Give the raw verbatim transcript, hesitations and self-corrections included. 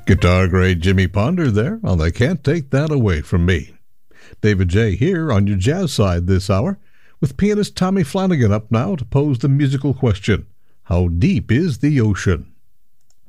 Guitar grade Jimmy Ponder there on They Can't Take That Away From Me. David J. here on your jazz side this hour, with pianist Tommy Flanagan up now to pose the musical question, how deep is the ocean?